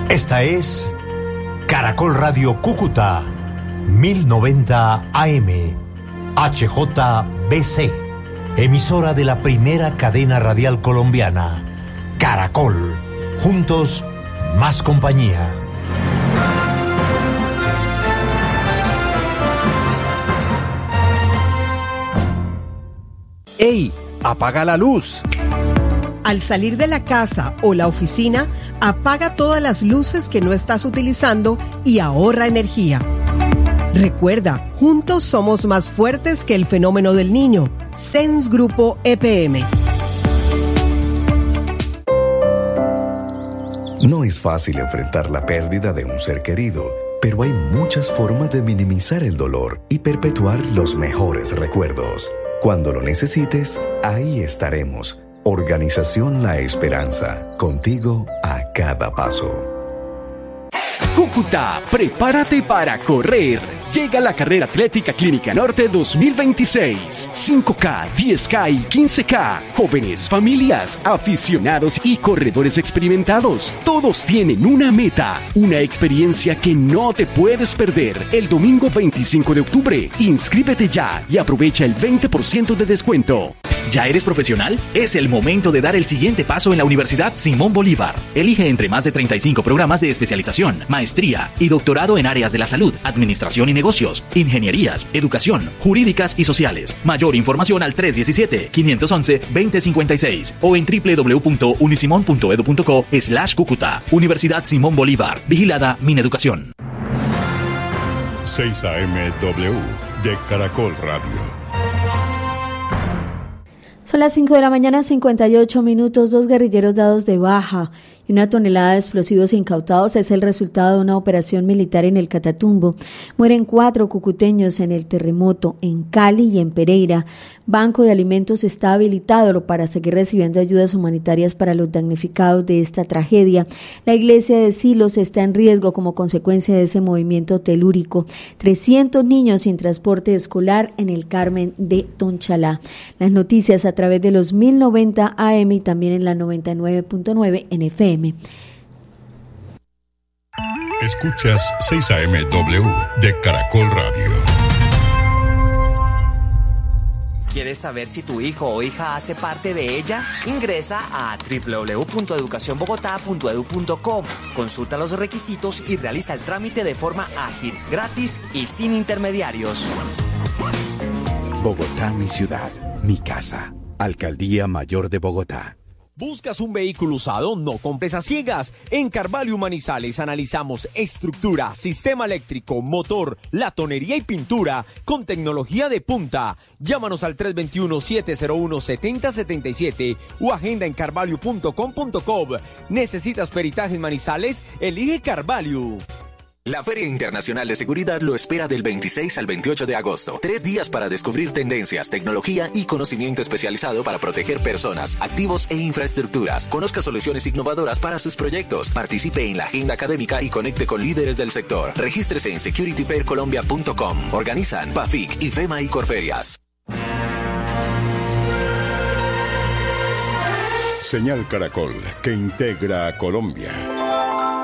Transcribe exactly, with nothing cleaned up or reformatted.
Esta es Caracol Radio Cúcuta, mil noventa A M, H J B C, emisora de la primera cadena radial colombiana, Caracol. Juntos, más compañía. ¡Ey! ¡Apaga la luz! Al salir de la casa o la oficina, apaga todas las luces que no estás utilizando y ahorra energía. Recuerda, juntos somos más fuertes que el fenómeno del niño. Sens Grupo E P M. No es fácil enfrentar la pérdida de un ser querido, pero hay muchas formas de minimizar el dolor y perpetuar los mejores recuerdos. Cuando lo necesites, ahí estaremos. Organización La Esperanza, contigo a cada paso. Cúcuta, prepárate para correr. Llega la Carrera Atlética Clínica Norte dos mil veintiséis. cinco K, diez K y quince K. Jóvenes, familias, aficionados y corredores experimentados. Todos tienen una meta, una experiencia que no te puedes perder. El domingo veinticinco de octubre. Inscríbete ya y aprovecha el veinte por ciento de descuento. ¿Ya eres profesional? Es el momento de dar el siguiente paso en la Universidad Simón Bolívar. Elige entre más de treinta y cinco programas de especialización, maestría y doctorado en áreas de la salud, administración y negocios, ingenierías, educación, jurídicas y sociales. Mayor información al tres uno siete, cinco uno uno, dos cero cinco seis o en w w w punto unisimon punto edu punto co slash Cúcuta. Universidad Simón Bolívar. Vigilada Mineducación. seis A M W de Caracol Radio. Son las cinco de la mañana, cincuenta y ocho minutos. Dos guerrilleros dados de baja y una tonelada de explosivos incautados es el resultado de una operación militar en el Catatumbo. Mueren cuatro cucuteños en el terremoto, en Cali y en Pereira. Banco de Alimentos está habilitado para seguir recibiendo ayudas humanitarias para los damnificados de esta tragedia. La iglesia de Silos está en riesgo como consecuencia de ese movimiento telúrico. trescientos niños sin transporte escolar en el Carmen de Tonchalá. Las noticias a través de los mil noventa A M y también en la noventa y nueve punto nueve en F M. Escuchas seis A M W de Caracol Radio. ¿Quieres saber si tu hijo o hija hace parte de ella? Ingresa a w w w punto educación bogotá punto edu punto co. Consulta los requisitos y realiza el trámite de forma ágil, gratis y sin intermediarios. Bogotá, mi ciudad, mi casa. Alcaldía Mayor de Bogotá. ¿Buscas un vehículo usado? No compres a ciegas. En Carvalho Manizales analizamos estructura, sistema eléctrico, motor, latonería y pintura con tecnología de punta. Llámanos al tres dos uno, siete cero uno, siete cero siete siete o agenda en carvalho punto com punto co. ¿Necesitas peritaje en Manizales? Elige Carvalho. La Feria Internacional de Seguridad lo espera del veintiséis al veintiocho de agosto. Tres días para descubrir tendencias, tecnología y conocimiento especializado para proteger personas, activos e infraestructuras. Conozca soluciones innovadoras para sus proyectos. Participe en la agenda académica y conecte con líderes del sector. Regístrese en security fair colombia punto com. Organizan PAFIC, IFEMA y Corferias. Señal Caracol, que integra a Colombia.